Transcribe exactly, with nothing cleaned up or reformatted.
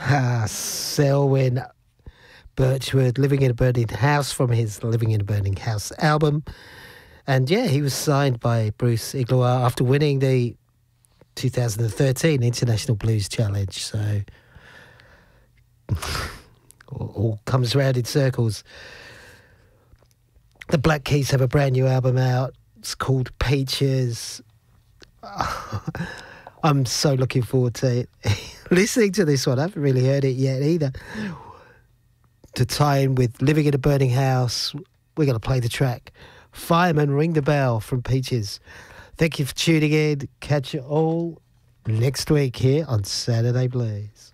Ah, Selwyn Birchwood, Living in a Burning House from his Living in a Burning House album. And yeah, he was signed by Bruce Iglauer after winning the two thousand thirteen International Blues Challenge. So all, all comes round in circles. The Black Keys have a brand new album out. It's called Peaches. I'm so looking forward to it. Listening to this one. I haven't really heard it yet either. To tie in with Living in a Burning House, we're going to play the track Fireman Ring the Bell from Peaches. Thank you for tuning in. Catch you all next week here on Saturday Blues.